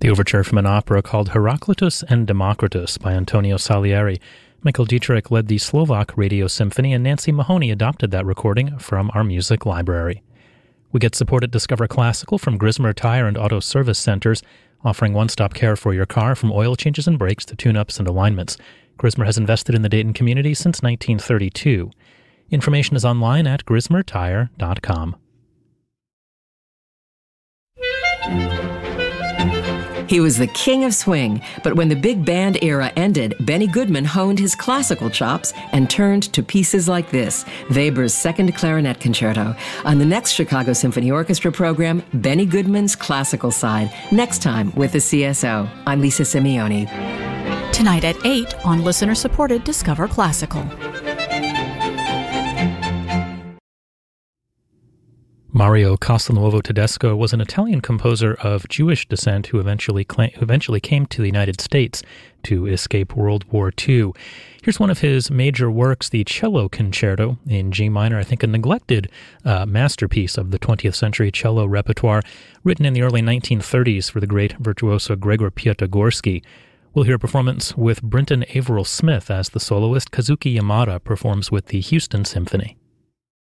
The overture from an opera called Heraclitus and Democritus by Antonio Salieri. Michael Dietrich led the Slovak Radio Symphony, and Nancy Mahoney adopted that recording from our music library. We get support at Discover Classical from Grismer Tire and Auto Service Centers, offering one-stop care for your car from oil changes and brakes to tune-ups and alignments. Grismer has invested in the Dayton community since 1932. Information is online at grismertire.com. He was the king of swing, but when the big band era ended, Benny Goodman honed his classical chops and turned to pieces like this, Weber's Second Clarinet Concerto. On the next Chicago Symphony Orchestra program, Benny Goodman's classical side, next time with the CSO. I'm Lisa Simeone. Tonight at 8 on listener-supported Discover Classical. Mario Castelnuovo Tedesco was an Italian composer of Jewish descent who eventually came to the United States to escape World War II. Here's one of his major works, the Cello Concerto in G minor, I think a neglected masterpiece of the 20th century cello repertoire, written in the early 1930s for the great virtuoso Gregor Piatigorsky. We'll hear a performance with Brinton Averill Smith as the soloist. Kazuki Yamada performs with the Houston Symphony.